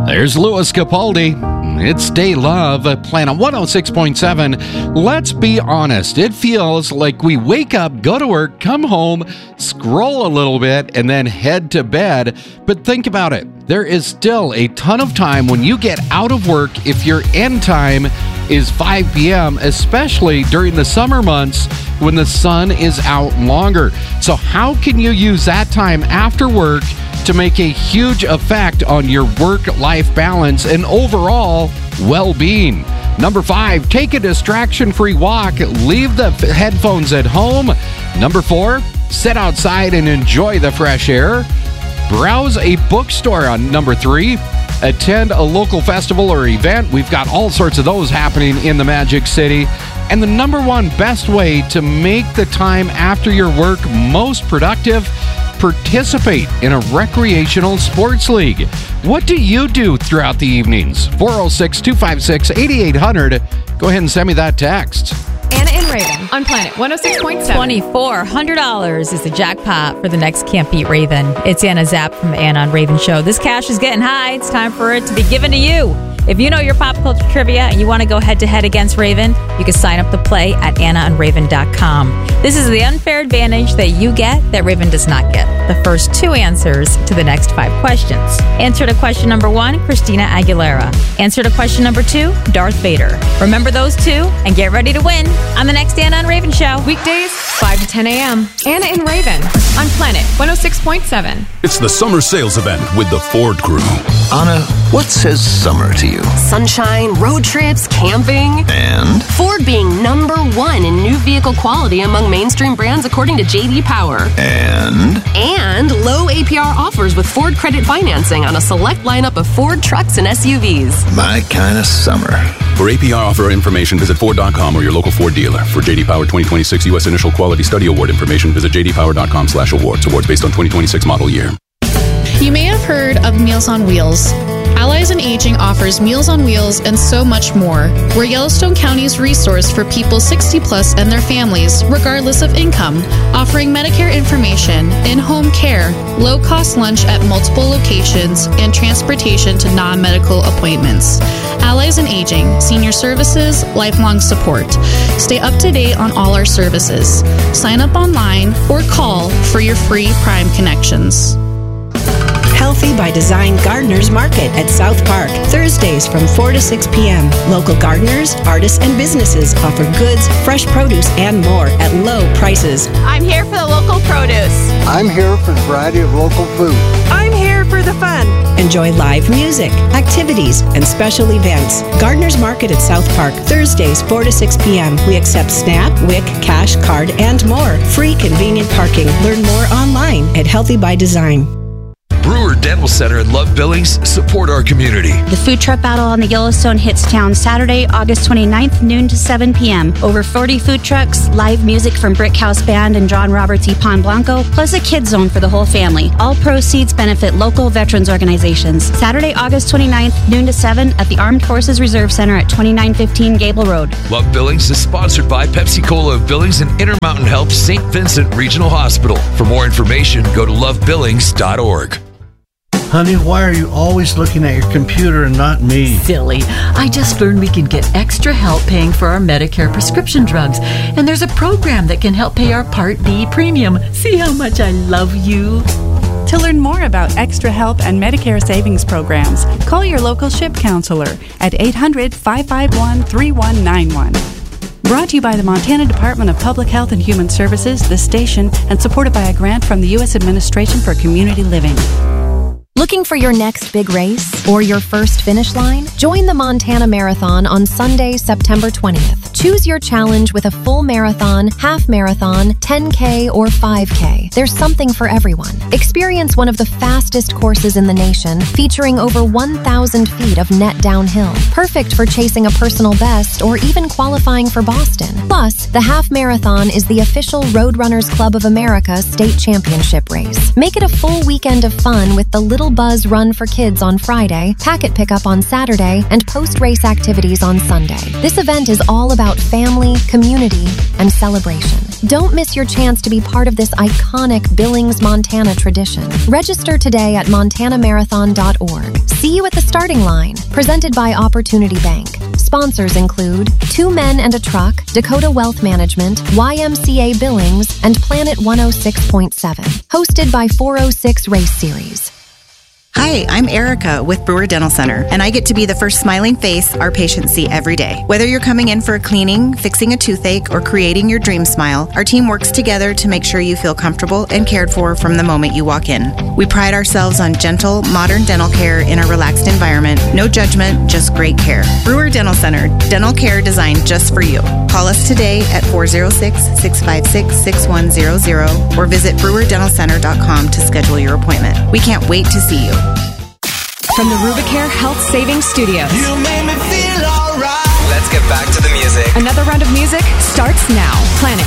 There's Louis Capaldi. It's Day Love, Planet 106.7. Let's be honest. It feels like we wake up, go to work, come home, scroll a little bit, and then head to bed. But think about it. There is still a ton of time when you get out of work if your end time is 5 p.m., especially during the summer months when the sun is out longer. So how can you use that time after work to make a huge effect on your work-life balance and overall well-being? Number 5, take a distraction-free walk. Leave the headphones at home. Number 4, sit outside and enjoy the fresh air. Browse a bookstore on number 3. Attend a local festival or event. We've got all sorts of those happening in the Magic City. And the number 1 best way to make the time after your work most productive: participate in a recreational sports league. What do you do throughout the evenings? 406-256-8800. Go ahead and send me that text. Anna and Raven on Planet 106.7. $2,400 is the jackpot for the next Can't Beat Raven. It's Anna Zapp from the Anna and Raven Show. This cash is getting high. It's time for it to be given to you. If you know your pop culture trivia and you want to go head-to-head against Raven, you can sign up to play at AnnaandRaven.com. This is the unfair advantage that you get that Raven does not get. The first 2 answers to the next 5 questions. Answer to question number 1, Christina Aguilera. Answer to question number 2, Darth Vader. Remember those 2 and get ready to win on the next Anna and Raven Show. Weekdays, 5 to 10 a.m. Anna and Raven on Planet 106.7. It's the summer sales event with the Ford Crew. Anna, what says summer to you? Sunshine, road trips, camping. And? Ford being number 1 in new vehicle quality among mainstream brands according to J.D. Power. And low APR offers with Ford credit financing on a select lineup of Ford trucks and SUVs. my kind of summer. For APR offer information, visit Ford.com or your local Ford dealer. For J.D. Power 2026 U.S. Initial Quality Study Award information, visit jdpower.com/awards. Awards based on 2026 model year. You may have heard of Meals on Wheels. Allies in Aging offers Meals on Wheels and so much more. We're Yellowstone County's resource for people 60 plus and their families, regardless of income, offering Medicare information, in-home care, low-cost lunch at multiple locations, and transportation to non-medical appointments. Allies in Aging, senior services, lifelong support. Stay up to date on all our services. Sign up online or call for your free Prime connections. Healthy by Design Gardeners Market at South Park, Thursdays from 4 to 6 p.m. Local gardeners, artists, and businesses offer goods, fresh produce, and more at low prices. I'm here for the local produce. I'm here for the variety of local food. I'm here for the fun. Enjoy live music, activities, and special events. Gardeners Market at South Park, Thursdays 4 to 6 p.m. We accept SNAP, WIC, cash, card, and more. Free convenient parking. Learn more online at Healthy by Design. Brewer Dental Center and Love Billings support our community. The food truck battle on the Yellowstone hits town Saturday, August 29th, noon to 7 p.m. Over 40 food trucks, live music from Brick House Band and John Roberts y Pan Blanco, plus a kids zone for the whole family. All proceeds benefit local veterans organizations. Saturday, August 29th, noon to 7 at the Armed Forces Reserve Center at 2915 Gable Road. Love Billings is sponsored by Pepsi Cola of Billings and Intermountain Health St. Vincent Regional Hospital. For more information, go to lovebillings.org. Honey, why are you always looking at your computer and not me? Silly. I just learned we can get extra help paying for our Medicare prescription drugs. And there's a program that can help pay our Part D premium. See how much I love you? To learn more about extra help and Medicare savings programs, call your local SHIP counselor at 800-551-3191. Brought to you by the Montana Department of Public Health and Human Services, this station, and supported by a grant from the U.S. Administration for Community Living. Looking for your next big race or your first finish line? Join the Montana Marathon on Sunday, September 20th. Choose your challenge with a full marathon, half marathon, 10K, or 5K. There's something for everyone. Experience one of the fastest courses in the nation, featuring over 1,000 feet of net downhill. Perfect for chasing a personal best or even qualifying for Boston. Plus, the half marathon is the official Roadrunners Club of America state championship race. Make it a full weekend of fun with the Little Buzz Run for Kids on Friday, packet pickup on Saturday, and post-race activities on Sunday. This event is all about about family, community, and celebration. Don't miss your chance to be part of this iconic Billings, Montana tradition. Register today at montanamarathon.org. See you at the starting line. Presented by Opportunity Bank. Sponsors include Two Men and a Truck, Dakota Wealth Management, YMCA Billings, and Planet 106.7. Hosted by 406 Race Series. Hi, I'm Erica with Brewer Dental Center, and I get to be the first smiling face our patients see every day. Whether you're coming in for a cleaning, fixing a toothache, or creating your dream smile, our team works together to make sure you feel comfortable and cared for from the moment you walk in. We pride ourselves on gentle, modern dental care in a relaxed environment. No judgment, just great care. Brewer Dental Center, dental care designed just for you. Call us today at 406-656-6100 or visit brewerdentalcenter.com to schedule your appointment. We can't wait to see you. From the Rubicare Health Savings Studios. You made me feel alright. Let's get back to the music. Another round of music starts now. Planet